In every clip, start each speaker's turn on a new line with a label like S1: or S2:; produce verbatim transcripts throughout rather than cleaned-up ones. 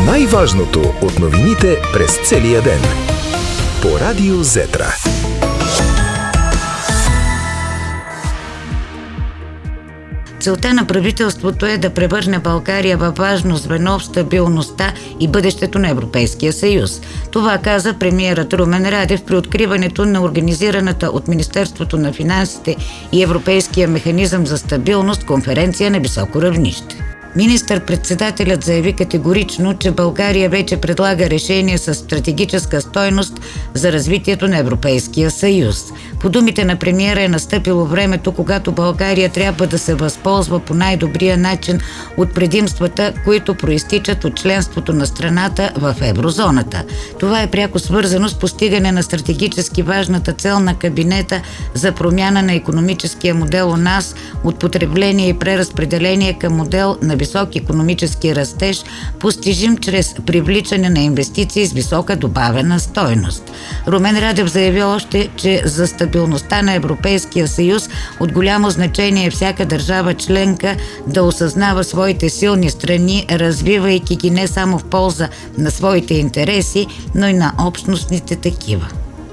S1: Най-важното от новините през целия ден. По Радио Зетра.
S2: Целта на правителството е да превърне България във важно звено в стабилността и бъдещето на Европейския съюз. Това каза премиерът Румен Радев при откриването на организираната от Министерството на финансите и Европейския механизъм за стабилност конференция на високо равнище. Министър-председателят заяви категорично, че България вече предлага решение с стратегическа стойност за развитието на Европейския съюз. По думите на премиера е настъпило времето, когато България трябва да се възползва по най-добрия начин от предимствата, които проистичат от членството на страната в еврозоната. Това е пряко свързано с постигане на стратегически важната цел на кабинета за промяна на икономическия модел у нас от потребление и преразпределение към модел на висок икономически растеж, постижим чрез привличане на инвестиции с висока добавена стойност. Румен Радев заяви още, че за стабилността на Европейския съюз от голямо значение е всяка държава членка да осъзнава своите силни страни, развивайки ги не само в полза на своите интереси, но и на общностните такива.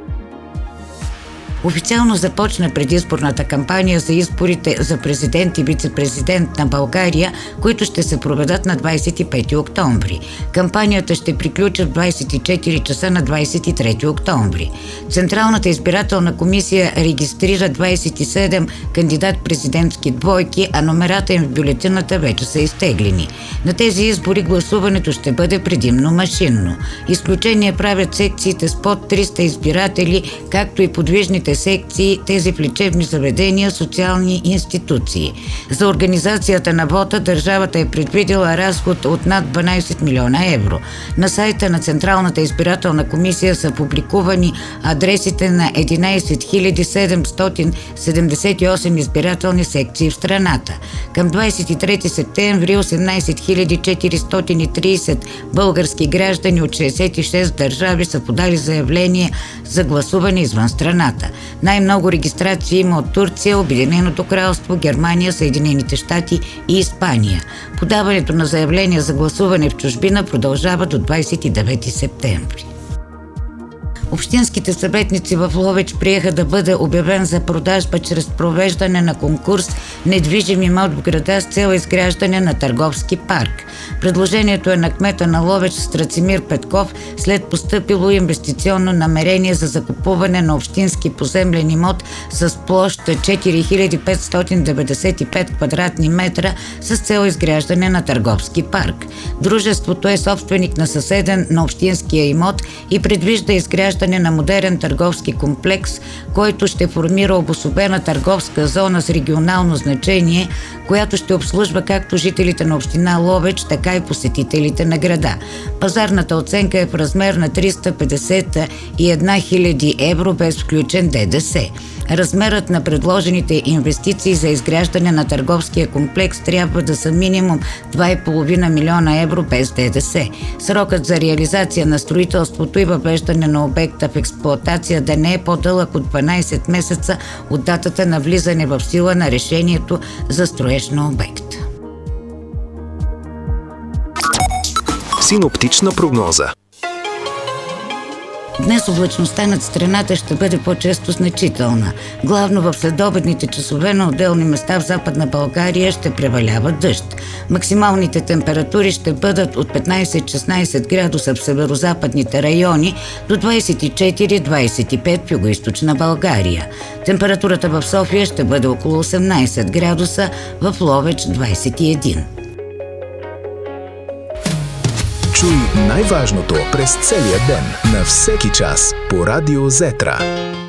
S2: Официално започна предизборната кампания за изборите за президент и вице-президент на България, които ще се проведат на двадесет и пети октомври. Кампанията ще приключи в двадесет и четири часа на двадесет и трети октомври. Централната избирателна комисия регистрира двадесет и седем кандидат-президентски двойки, а номерата им в бюлетината вече са изтеглени. На тези избори гласуването ще бъде предимно машинно. Изключение правят секциите с под триста избиратели, както и подвижните секции, тези в лечебни заведения, социални институции. За организацията на вота държавата е предвидила разход от над дванадесет милиона евро. На сайта на Централната избирателна комисия са публикувани адресите на единадесет хиляди седемстотин седемдесет и осем избирателни секции в страната. Към двадесет и трети септември осемнадесет хиляди четиристотин и тридесет български граждани от шестдесет и шест държави са подали заявление за гласуване извън страната. Най-много регистрации има от Турция, Обединеното кралство, Германия, Съединените щати и Испания. Подаването на заявления за гласуване в чужбина продължава до двадесет и девети септември. Общинските съветници в Ловеч приеха да бъде обявен за продажба чрез провеждане на конкурс недвижим имот в града с цел изграждане на търговски парк. Предложението е на кмета на Ловеч Страцимир Петков след постъпило инвестиционно намерение за закупуване на общински поземлен имот с площ четири хиляди петстотин деветдесет и пет квадратни метра с цел изграждане на търговски парк. Дружеството е собственик на съседен на общинския имот и предвижда изграждане на модерен търговски комплекс, който ще формира обособена търговска зона с регионално значение, която ще обслужва както жителите на община Ловеч, така и посетителите на града. Пазарната оценка е в размер на триста петдесет и една хиляди евро без включен ДДС. Размерът на предложените инвестиции за изграждане на търговския комплекс трябва да са минимум два и половина милиона евро без ДДС. Срокът за реализация на строителството и въвеждане на обекта в експлоатация да не е по-дълъг от дванадесет месеца от датата на влизане в сила на решението за строеж на обекта.
S1: Синоптична прогноза.
S2: Днес облачността над страната ще бъде по-често значителна. Главно в следобедните часове на отделни места в Западна България ще превалява дъжд. Максималните температури ще бъдат от петнадесет до шестнадесет градуса в северозападните райони до двадесет и четири до двадесет и пет в югоизточна България. Температурата в София ще бъде около осемнадесет градуса, в Ловеч двадесет и един.
S1: Чуй най-важното през целия ден, на всеки час по Радио Зетра.